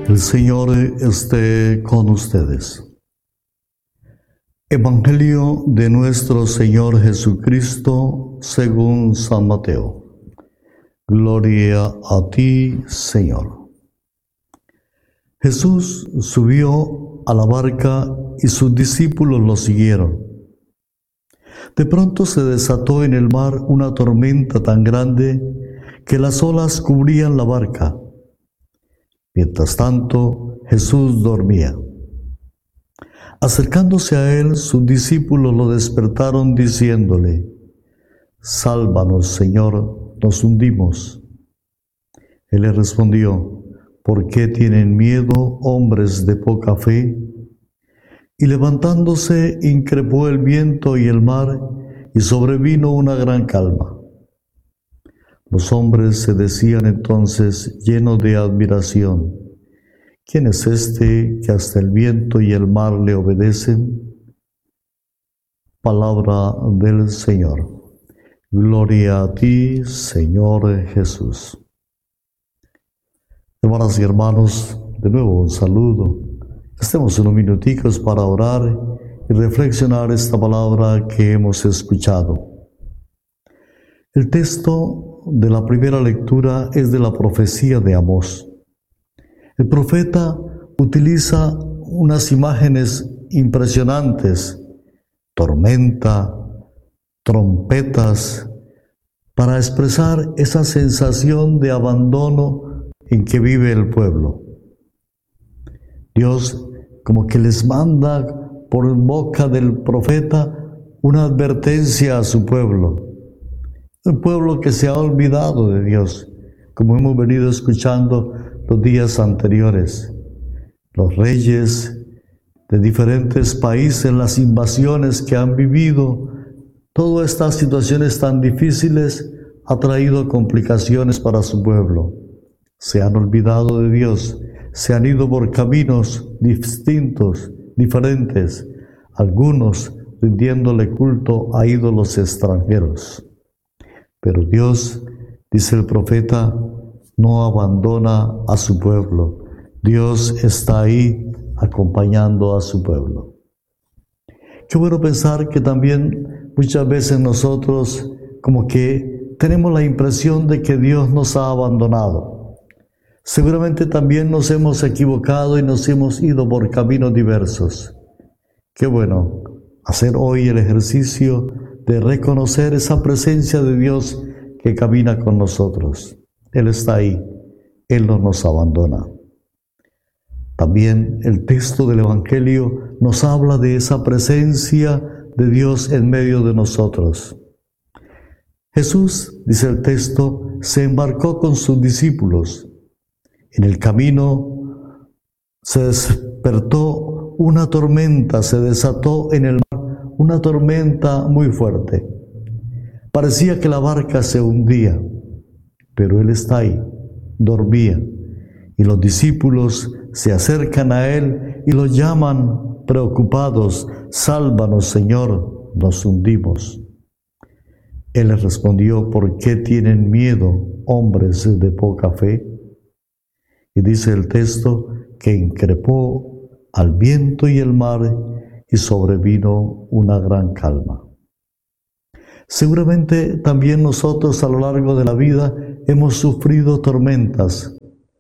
El Señor esté con ustedes. Evangelio de nuestro Señor Jesucristo según San Mateo. Gloria a ti, Señor. Jesús subió a la barca y sus discípulos lo siguieron. De pronto se desató en el mar una tormenta tan grande que las olas cubrían la barca. Mientras tanto, Jesús dormía. Acercándose a él, sus discípulos lo despertaron diciéndole: «Sálvanos, Señor, nos hundimos». Él les respondió: «¿Por qué tienen miedo, hombres de poca fe?». Y levantándose, increpó el viento y el mar, y sobrevino una gran calma. Los hombres se decían entonces, llenos de admiración: ¿quién es este que hasta el viento y el mar le obedecen? Palabra del Señor. Gloria a ti, Señor Jesús. Hermanas y hermanos, de nuevo un saludo. Estemos unos minuticos para orar y reflexionar esta palabra que hemos escuchado. El texto de la primera lectura es de la profecía de Amós. El profeta utiliza unas imágenes impresionantes: tormenta, trompetas, para expresar esa sensación de abandono en que vive el pueblo. Dios como que les manda por boca del profeta una advertencia a su pueblo. Un pueblo que se ha olvidado de Dios, como hemos venido escuchando los días anteriores. Los reyes de diferentes países, las invasiones que han vivido, todas estas situaciones tan difíciles ha traído complicaciones para su pueblo. Se han olvidado de Dios, se han ido por caminos distintos, diferentes, algunos rindiéndole culto a ídolos extranjeros. Pero Dios, dice el profeta, no abandona a su pueblo. Dios está ahí acompañando a su pueblo. Qué bueno pensar que también muchas veces nosotros como que tenemos la impresión de que Dios nos ha abandonado. Seguramente también nos hemos equivocado y nos hemos ido por caminos diversos. Qué bueno hacer hoy el ejercicio de reconocer esa presencia de Dios que camina con nosotros. Él está ahí, Él no nos abandona. También el texto del Evangelio nos habla de esa presencia de Dios en medio de nosotros. Jesús, dice el texto, se embarcó con sus discípulos. En el camino se despertó una tormenta, se desató en el mar una tormenta muy fuerte. Parecía que la barca se hundía, pero Él está ahí, dormía. Y los discípulos se acercan a Él y lo llaman preocupados: «Sálvanos, Señor, nos hundimos». Él les respondió: «¿Por qué tienen miedo, hombres de poca fe?». Y dice el texto que increpó al viento y el mar y sobrevino una gran calma. Seguramente también nosotros a lo largo de la vida hemos sufrido tormentas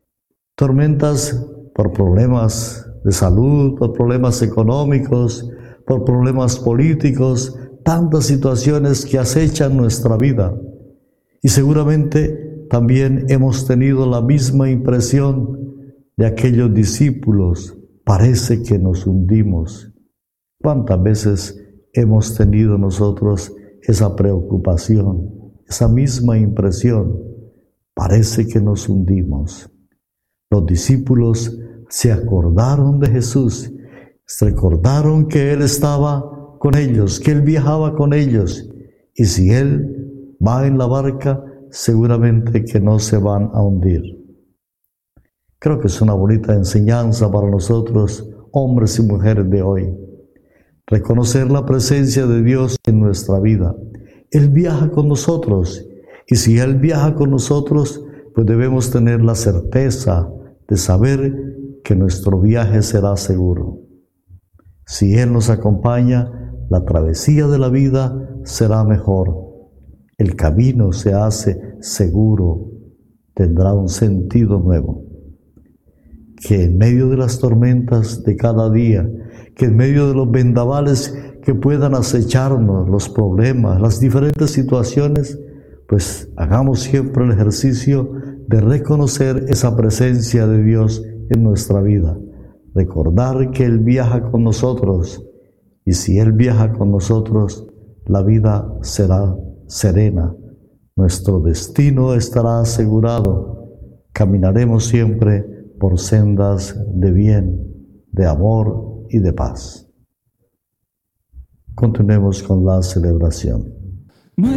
por problemas de salud, por problemas económicos, por problemas políticos, tantas situaciones que acechan nuestra vida. Y seguramente también hemos tenido la misma impresión de aquellos discípulos: parece que nos hundimos. ¿Cuántas veces hemos tenido nosotros esa preocupación, esa misma impresión? Parece que nos hundimos. Los discípulos se acordaron de Jesús, recordaron que Él estaba con ellos, que Él viajaba con ellos, y si Él va en la barca, seguramente que no se van a hundir. Creo que es una bonita enseñanza para nosotros, hombres y mujeres de hoy. Reconocer la presencia de Dios en nuestra vida. Él viaja con nosotros, y si Él viaja con nosotros, pues debemos tener la certeza de saber que nuestro viaje será seguro. Si Él nos acompaña, la travesía de la vida será mejor. El camino se hace seguro, tendrá un sentido nuevo. Que en medio de las tormentas de cada día, que en medio de los vendavales que puedan acecharnos, los problemas, las diferentes situaciones, pues hagamos siempre el ejercicio de reconocer esa presencia de Dios en nuestra vida. Recordar que Él viaja con nosotros, y si Él viaja con nosotros, la vida será serena. Nuestro destino estará asegurado. Caminaremos siempre por sendas de bien, de amor y de paz. Continuemos con la celebración.